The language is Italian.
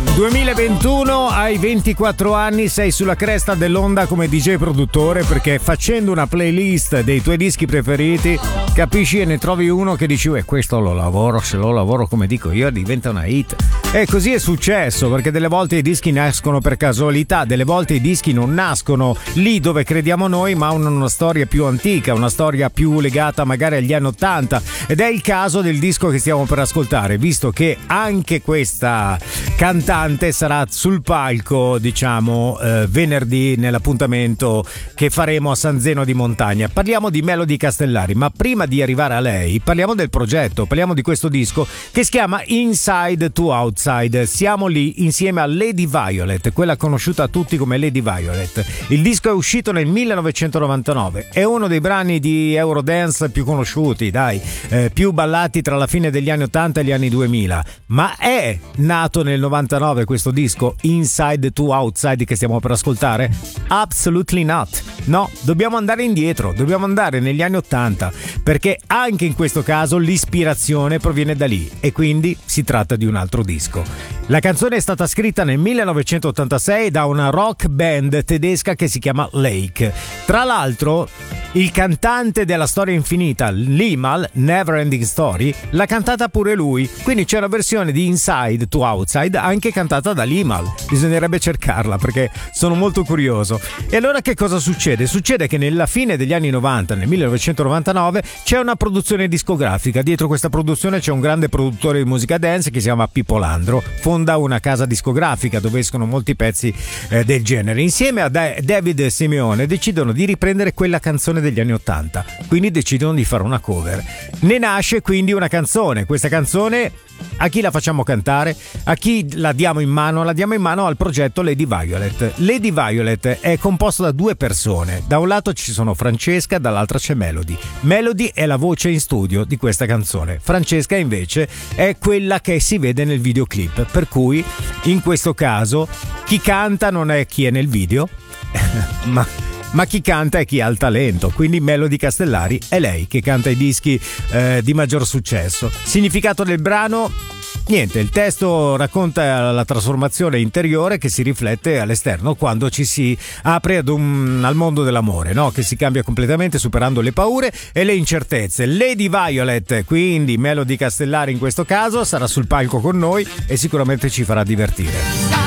2021, hai 24 anni, sei sulla cresta dell'onda come DJ produttore, perché facendo una playlist dei tuoi dischi preferiti capisci e ne trovi uno che dici questo lo lavoro, se lo lavoro come dico io diventa una hit. E così è successo, perché delle volte i dischi nascono per casualità, delle volte i dischi non nascono lì dove crediamo noi, ma hanno una storia più antica, una storia più legata magari agli anni 80, ed è il caso del disco che stiamo per ascoltare, visto che anche questa cantante sarà sul palco, diciamo, venerdì nell'appuntamento che faremo a San Zeno di Montagna. Parliamo di Melody Castellari, ma prima di arrivare a lei parliamo del progetto, parliamo di questo disco che si chiama Inside to Outside. Siamo lì insieme a Lady Violet, quella conosciuta a tutti come Lady Violet. Il disco è uscito nel 1999, è uno dei brani di Eurodance più conosciuti, più ballati tra la fine degli anni 80 e gli anni 2000, ma è nato nel 99 questo disco Inside to Outside che stiamo per ascoltare? Absolutely not. No, dobbiamo andare indietro, dobbiamo andare negli anni 80, perché anche in questo caso l'ispirazione proviene da lì e quindi si tratta di un altro disco. La canzone è stata scritta nel 1986 da una rock band tedesca che si chiama Lake. Tra l'altro, il cantante della storia infinita, Limahl, Never Ending Story, l'ha cantata pure lui, quindi c'è una versione di Inside to Outside anche cantata da Limahl. Bisognerebbe cercarla perché sono molto curioso. E allora che cosa succede? Succede che nella fine degli anni 90, nel 1999, c'è una produzione discografica. Dietro questa produzione c'è un grande produttore di musica dance che si chiama Pippo Landro, fonda una casa discografica dove escono molti pezzi del genere. Insieme a David Simeone decidono di riprendere quella canzone degli anni 80, quindi decidono di fare una cover. Ne nasce quindi una canzone. Questa canzone a chi la facciamo cantare? A chi la diamo in mano? La diamo in mano al progetto Lady Violet. Lady Violet è composto da due persone. Da un lato ci sono Francesca, dall'altra c'è Melody. Melody è la voce in studio di questa canzone. Francesca invece è quella che si vede nel videoclip, per cui in questo caso chi canta non è chi è nel video ma chi canta è chi ha il talento, quindi Melody Castellari è lei che canta i dischi di maggior successo. Significato del brano? Niente, il testo racconta la trasformazione interiore che si riflette all'esterno quando ci si apre al mondo dell'amore, no? Che si cambia completamente superando le paure e le incertezze. Lady Violet, quindi Melody Castellari in questo caso, sarà sul palco con noi e sicuramente ci farà divertire.